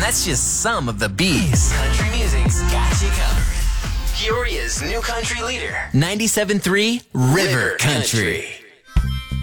that's just some of the B's. Country music's got you covered. Peoria's new country leader, 97.3 River Country.